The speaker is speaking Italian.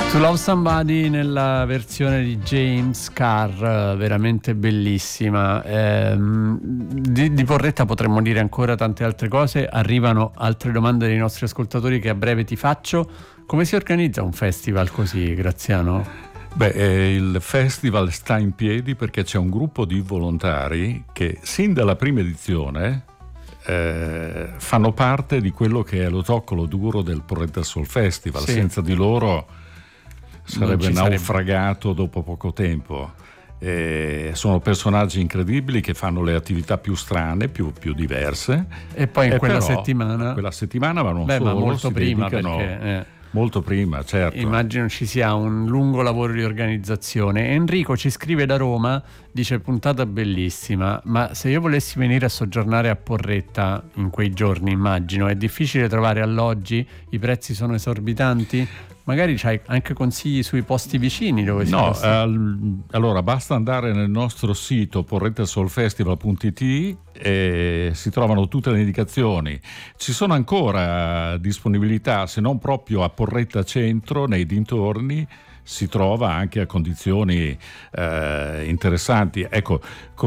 To Love Somebody nella versione di James Carr, veramente bellissima. Di Porretta potremmo dire ancora tante altre cose. Arrivano altre domande dei nostri ascoltatori che a breve ti faccio. Come si organizza un festival così, Graziano? Il festival sta in piedi perché c'è un gruppo di volontari che sin dalla prima edizione fanno parte di quello che è lo zoccolo duro del Porretta Soul Festival. Sì. Senza di loro sarebbe naufragato dopo poco tempo. Sono personaggi incredibili che fanno le attività più strane, più diverse. E poi in quella settimana ma non solo, ma molto prima perché molto prima, certo. Immagino ci sia un lungo lavoro di organizzazione. Enrico ci scrive da Roma, dice: puntata bellissima, ma se io volessi venire a soggiornare a Porretta in quei giorni, immagino è difficile trovare alloggi, i prezzi sono esorbitanti. Magari c'hai anche consigli sui posti vicini dove si possa... allora basta andare nel nostro sito porrettasoulfestival.it e si trovano tutte le indicazioni. Ci sono ancora disponibilità, se non proprio a Porretta Centro, nei dintorni si trova anche a condizioni interessanti. Ecco,